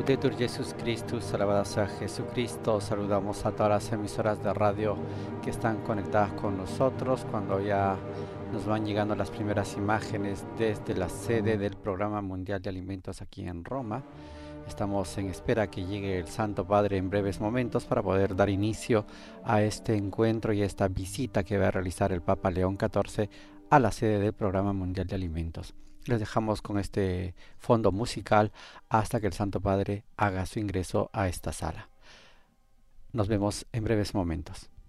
Laudetur Jesus Christus, alabado sea Jesucristo. Saludamos a todas las emisoras de radio que están conectadas con nosotros. Cuando ya nos van llegando las primeras imágenes desde la sede del Programa Mundial de Alimentos aquí en Roma, estamos en espera que llegue el Santo Padre en breves momentos para poder dar inicio a este encuentro y a esta visita que va a realizar el Papa León XIV a la sede del Programa Mundial de Alimentos. Les dejamos con este fondo musical hasta que el Santo Padre haga su ingreso a esta sala. Nos vemos en breves momentos.